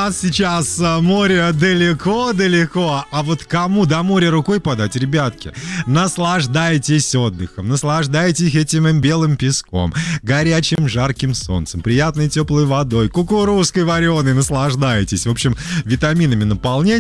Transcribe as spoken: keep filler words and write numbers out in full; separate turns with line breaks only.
нас сейчас море далеко-далеко, а вот кому до моря рукой подать, ребятки, наслаждайтесь отдыхом, наслаждайтесь этим белым песком, горячим жарким солнцем, приятной теплой водой, кукурузкой вареной, наслаждайтесь. В общем, витаминами наполняйтесь.